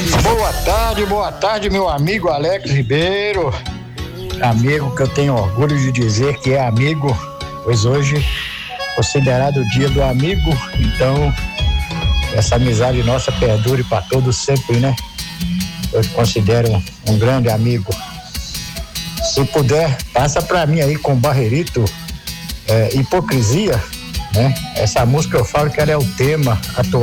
Boa tarde, meu amigo Alex Ribeiro. Amigo que eu tenho orgulho de dizer que é amigo, pois hoje considerado o dia do amigo, então essa amizade nossa perdure para todos sempre, né? Eu te considero um grande amigo. Se puder, passa para mim aí com o Barrerito, Hipocrisia, né? Essa música eu falo que ela é o tema atual